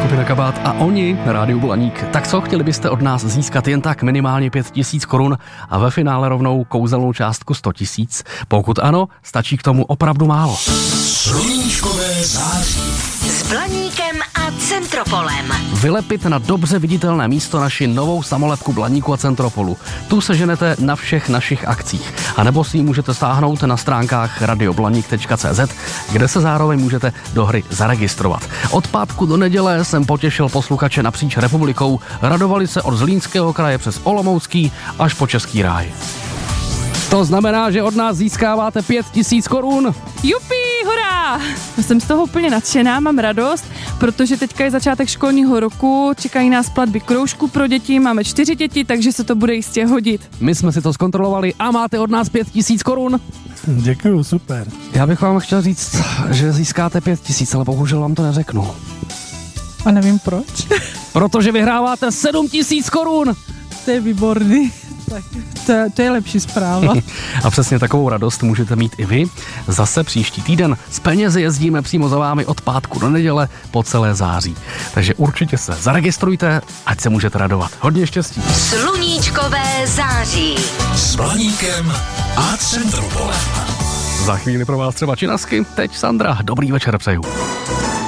skupina Kabát a oni, Rádiu Blaník. Tak co, chtěli byste od nás získat jen tak minimálně 5 000 korun a ve finále rovnou kouzelnou částku 100 000? Pokud ano, stačí k tomu opravdu málo. Sluníčkové září. S Blaníkem a Centropolem. Vylepit na dobře viditelné místo naši novou samolepku Blaníku a Centropolu. Tu seženete na všech našich akcích. A nebo si ji můžete stáhnout na stránkách radioblaník.cz, kde se zároveň můžete do hry zaregistrovat. Od pátku do neděle jsem potěšil posluchače napříč republikou. Radovali se od Zlínského kraje přes Olomoucký až po Český ráj. To znamená, že od nás získáváte 5 000 korun. Jupi, hurá! Jsem z toho úplně nadšená, mám radost, protože teďka je začátek školního roku, čekají nás platby kroužku pro děti, máme 4 děti, takže se to bude jistě hodit. My jsme si to zkontrolovali a máte od nás 5 000 korun. Děkuju, super. Já bych vám chtěl říct, že získáte 5 000, ale bohužel vám to neřeknu. A nevím proč. Protože vyhráváte 7 000 korun. To je výborný. Tak to je lepší zpráva. A přesně takovou radost můžete mít i vy. Zase příští týden s penězi jezdíme přímo za vámi od pátku do neděle po celé září. Takže určitě se zaregistrujte, ať se můžete radovat. Hodně štěstí. Sluníčkové září. S Blaníkem a Centropolem. Za chvíli pro vás třeba činasky, teď Sandra. Dobrý večer přeju.